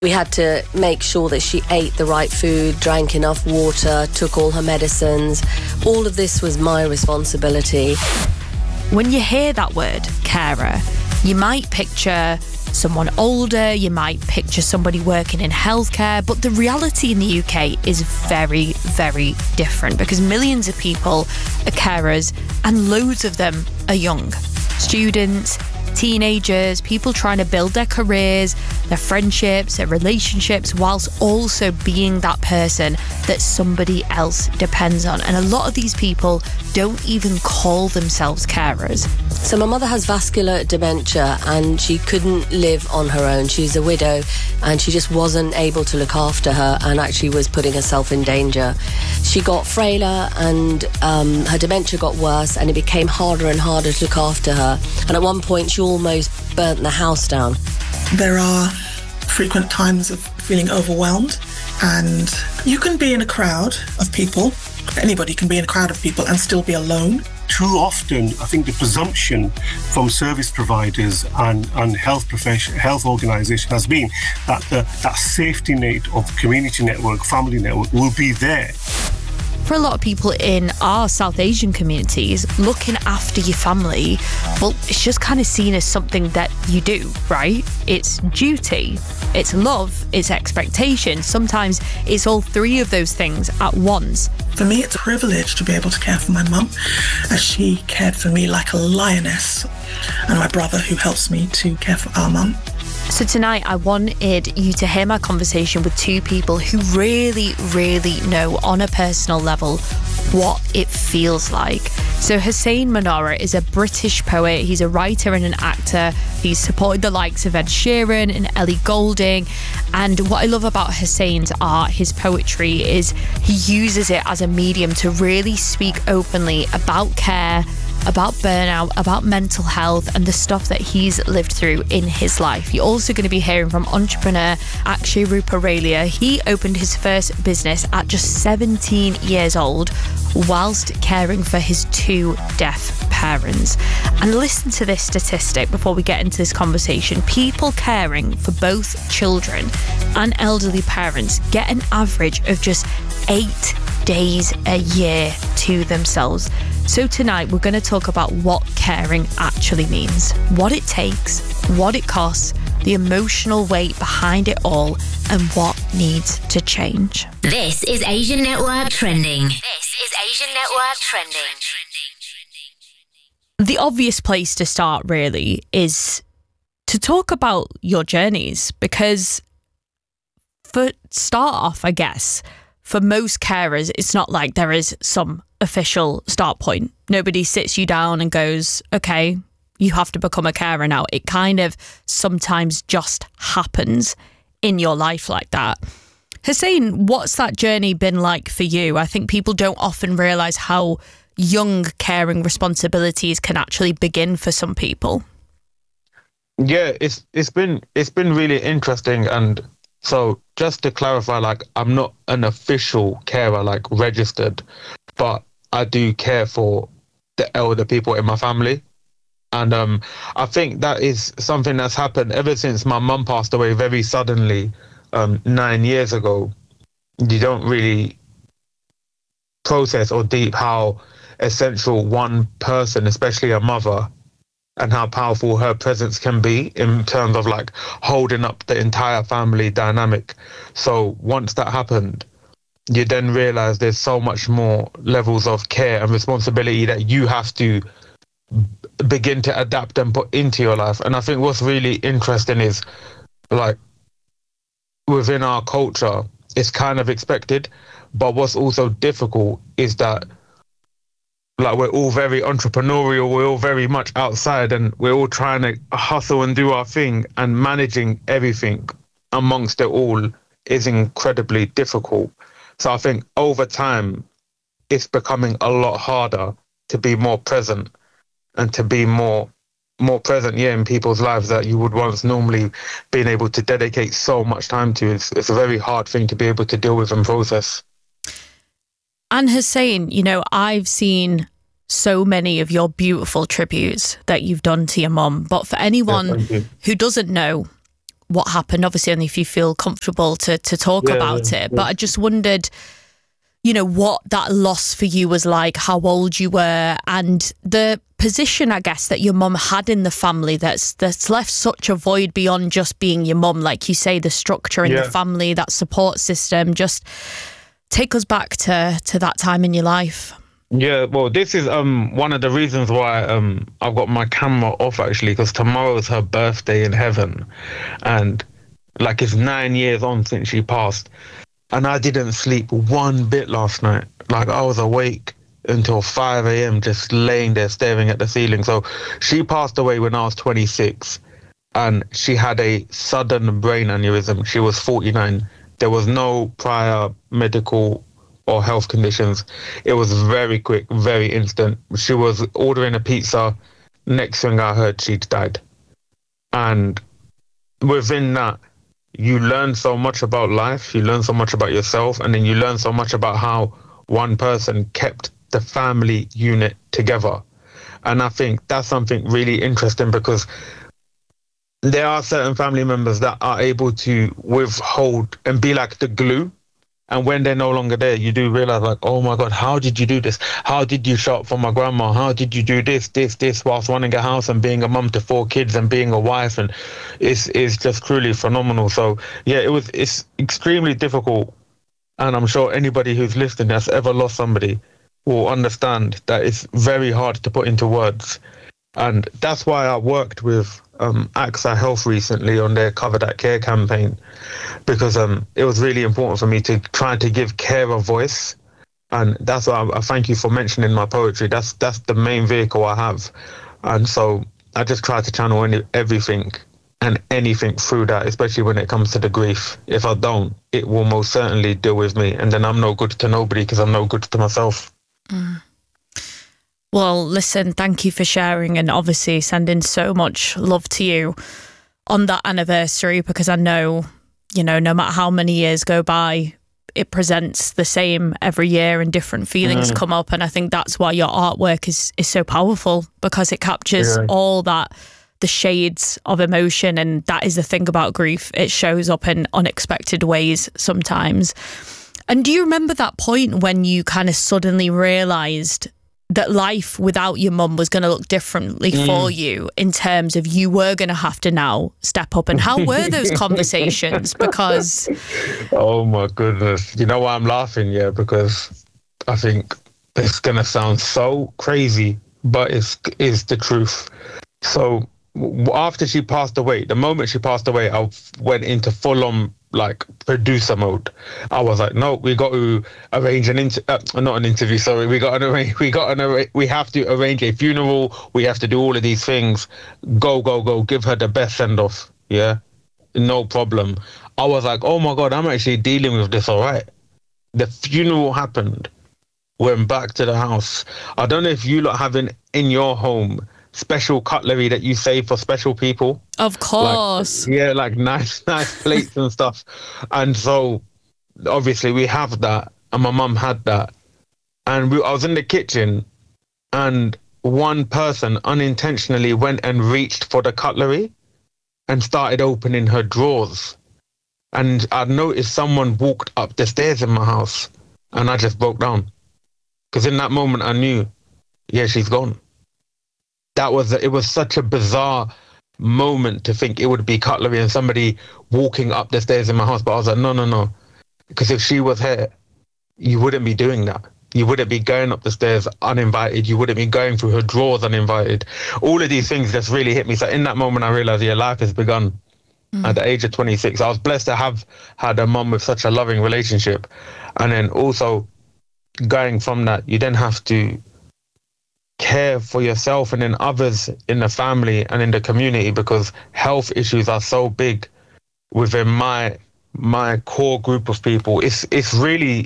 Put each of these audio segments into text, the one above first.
We had to make sure that she ate the right food, drank enough water, took all her medicines. All of this was my responsibility. When you hear that word, carer, you might picture someone older, you might picture somebody working in healthcare, but the reality in the UK is very, very different because millions of people are carers and loads of them are young. Students, teenagers, people trying to build their careers, their friendships, their relationships, whilst also being that person that somebody else depends on. And a lot of these people don't even call themselves carers. So my mother has vascular dementia and she couldn't live on her own. She's a widow and she just wasn't able to look after her and actually was putting herself in danger. She got frailer and her dementia got worse and it became harder and harder to look after her. And at one point she almost burnt the house down. There are frequent times of feeling overwhelmed, and you can be in a crowd of people. Anybody can be in a crowd of people and still be alone. Too often, I think the presumption from service providers and health organisations has been that that safety net of community network, family network will be there. For a lot of people in our South Asian communities, looking after your family, well, it's just kind of seen as something that you do, right? It's duty, it's love, it's expectation. Sometimes it's all three of those things at once. For me, it's a privilege to be able to care for my mum, as she cared for me like a lioness, and my brother who helps me to care for our mum. So tonight I wanted you to hear my conversation with two people who really, really know on a personal level what it feels like. So Hussain Manara is a British poet. He's a writer and an actor. He's supported the likes of Ed Sheeran and Ellie Goulding. And what I love about Hussain's art, his poetry, is he uses it as a medium to really speak openly about care, about burnout, about mental health and the stuff that he's lived through in his life. You're also going to be hearing from entrepreneur Akshay Ruparelia. He opened his first business at just 17 years old whilst caring for his two deaf parents. And listen to this statistic before we get into this conversation. People caring for both children and elderly parents get an average of just 8 days a year to themselves. So tonight we're going to talk about what caring actually means, what it takes, what it costs, the emotional weight behind it all, and what needs to change. This is Asian Network Trending. This is Asian Network Trending. The obvious place to start really is to talk about your journeys, because for start off, I guess, for most carers, it's not like there is some official start point. Nobody sits you down and goes, okay, you have to become a carer now. It kind of sometimes just happens in your life like that. Hussain, what's that journey been like for you? I think people don't often realise how young caring responsibilities can actually begin for some people. Yeah, it's been really interesting. And so just to clarify, like, I'm not an official carer, like registered, but I do care for the elder people in my family. And I think that is something that's happened ever since my mum passed away very suddenly 9 years ago. You don't really process or deep how essential one person, especially a mother, and how powerful her presence can be in terms of like holding up the entire family dynamic. So once that happened, you then realize there's so much more levels of care and responsibility that you have to begin to adapt and put into your life. And I think what's really interesting is, like, within our culture, it's kind of expected, but what's also difficult is that, like, we're all very entrepreneurial, we're all very much outside, and we're all trying to hustle and do our thing, and managing everything amongst it all is incredibly difficult. So I think over time, it's becoming a lot harder to be more present and to be more present, in people's lives that you would once normally been able to dedicate so much time to. It's a very hard thing to be able to deal with and process. And Hussain, you know, I've seen so many of your beautiful tributes that you've done to your mum, but for anyone who doesn't know, what happened, obviously only if you feel comfortable to talk about it. But I just wondered, you know, what that loss for you was like, how old you were, and the position, I guess, that your mum had in the family that's left such a void beyond just being your mum. Like you say, the structure in the family, that support system. Just take us back to that time in your life. Yeah, well, this is one of the reasons why I've got my camera off, actually, because tomorrow's her birthday in heaven, and like it's 9 years on since she passed, and I didn't sleep one bit last night. Like I was awake until 5 a.m. just laying there staring at the ceiling. So she passed away when I was 26, and she had a sudden brain aneurysm. She was 49. There was no prior medical or health conditions. It was very quick, very instant. She was ordering a pizza. Next thing I heard, she'd died. And within that, you learn so much about life, you learn so much about yourself, and then you learn so much about how one person kept the family unit together. And I think that's something really interesting, because there are certain family members that are able to withhold and be like the glue. And when they're no longer there, you do realize, like, oh my God, how did you do this? How did you shop for my grandma? How did you do this, whilst running a house and being a mum to 4 kids and being a wife? And it's just truly phenomenal. So yeah, it's extremely difficult. And I'm sure anybody who's listening that's ever lost somebody will understand that it's very hard to put into words. And that's why I worked with AXA Health recently on their Cover That Care campaign, because it was really important for me to try to give care a voice. And that's why I thank you for mentioning my poetry. That's the main vehicle I have. And so I just try to channel everything and anything through that, especially when it comes to the grief. If I don't, it will most certainly deal with me. And then I'm no good to nobody, because I'm no good to myself. Mm. Well, listen, thank you for sharing, and obviously sending so much love to you on that anniversary, because I know, you know, no matter how many years go by, it presents the same every year and different feelings come up. And I think that's why your artwork is so powerful, because it captures all that, the shades of emotion. And that is the thing about grief. It shows up in unexpected ways sometimes. And do you remember that point when you kind of suddenly realised that life without your mum was going to look differently for you, in terms of you were going to have to now step up? And how were those conversations? Because... Oh my goodness. You know why I'm laughing? Yeah, because I think it's going to sound so crazy, but it's the truth. So after she passed away, the moment she passed away, I went into full-on like producer mode. I was like, no, we got to arrange we have to arrange a funeral. We have to do all of these things. Go, give her the best send off. Yeah, no problem. I was like, oh my God, I'm actually dealing with this all right. The funeral happened. Went back to the house. I don't know if you lot have in your home special cutlery that you save for special people. Of course. Like nice plates and stuff. And so obviously we have that, and my mum had that. And I was in the kitchen, and one person unintentionally went and reached for the cutlery and started opening her drawers. And I noticed someone walked up the stairs in my house, and I just broke down. Because in that moment I knew, yeah, she's gone. It was such a bizarre moment to think it would be cutlery and somebody walking up the stairs in my house. But I was like, no. Because if she was here, you wouldn't be doing that. You wouldn't be going up the stairs uninvited. You wouldn't be going through her drawers uninvited. All of these things just really hit me. So in that moment, I realized, yeah, life has begun. At the age of 26. I was blessed to have had a mum with such a loving relationship. And then also going from that, you then have to care for yourself and then others in the family and in the community, because health issues are so big within my core group of people. It's really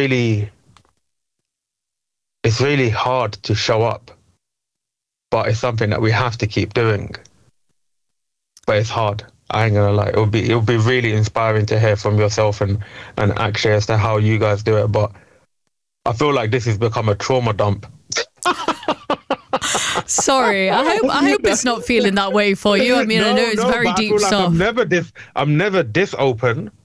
hard to show up, but it's something that we have to keep doing. But it's hard. I ain't gonna lie. It'll be really inspiring to hear from yourself and Akshay as to how you guys do it. But I feel like this has become a trauma dump. Sorry, I hope it's not feeling that way for you. I mean, I know it's very but I deep feel like stuff. I'm never this open.